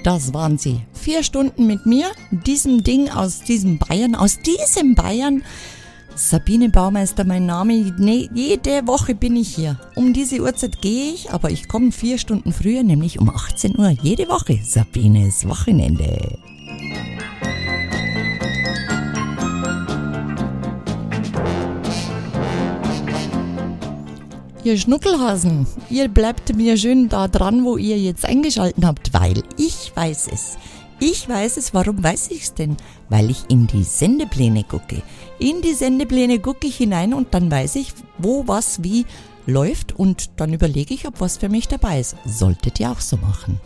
Das waren sie. 4 Stunden mit mir, diesem Ding aus diesem Bayern. Sabine Baumeister, mein Name. Nee, jede Woche bin ich hier. Um diese Uhrzeit gehe ich, aber ich komme 4 Stunden früher, nämlich um 18 Uhr. Jede Woche. Sabines Wochenende. Ihr Schnuckelhasen, ihr bleibt mir schön da dran, wo ihr jetzt eingeschaltet habt, weil ich weiß es. Ich weiß es, warum weiß ich es denn? Weil ich in die Sendepläne gucke. In die Sendepläne gucke ich hinein und dann weiß ich, wo was wie läuft und dann überlege ich, ob was für mich dabei ist. Solltet ihr auch so machen.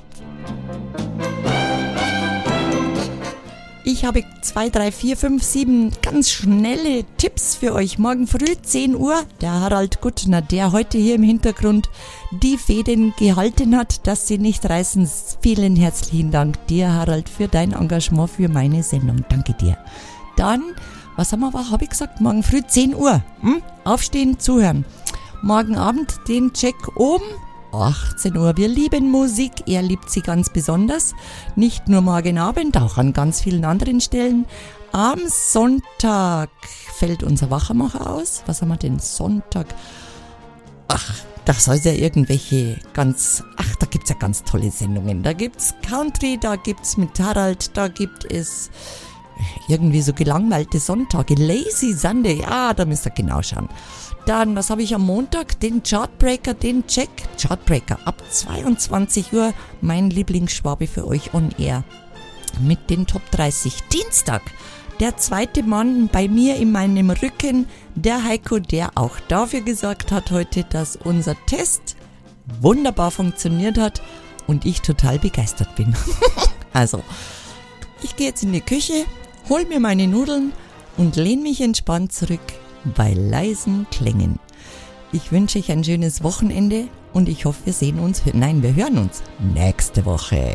Ich habe 2, 3, 4, 5, 7 ganz schnelle Tipps für euch. Morgen früh 10 Uhr, der Harald Guttner, der heute hier im Hintergrund die Fäden gehalten hat, dass sie nicht reißen. Vielen herzlichen Dank dir, Harald, für dein Engagement für meine Sendung. Danke dir. Dann, was habe ich gesagt? Morgen früh 10 Uhr. Aufstehen, zuhören. Morgen Abend den Check um 18 Uhr. Wir lieben Musik, er liebt sie ganz besonders. Nicht nur morgen Abend, auch an ganz vielen anderen Stellen. Am Sonntag fällt unser Wachermacher aus. Was haben wir denn Sonntag? Da soll es ja irgendwelche da gibt's ja ganz tolle Sendungen. Da gibt's Country, da gibt's mit Harald, da gibt es irgendwie so gelangweilte Sonntage. Lazy Sunday, da müsst ihr genau schauen. Dann, was habe ich am Montag? Den Chartbreaker, den Check. Chartbreaker ab 22 Uhr. Mein Lieblingsschwabe für euch on air. Mit den Top 30. Dienstag. Der zweite Mann bei mir in meinem Rücken. Der Heiko, der auch dafür gesorgt hat heute, dass unser Test wunderbar funktioniert hat. Und ich total begeistert bin. Also, ich gehe jetzt in die Küche, hol mir meine Nudeln und lehne mich entspannt zurück bei leisen Klängen. Ich wünsche euch ein schönes Wochenende und ich hoffe, wir hören uns nächste Woche.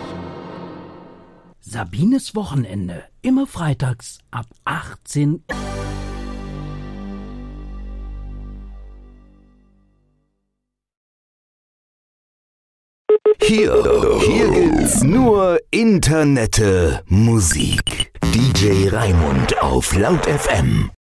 Sabines Wochenende, immer freitags ab 18 Uhr. Hier gibt's nur Internette Musik. DJ Raimund auf Laut FM.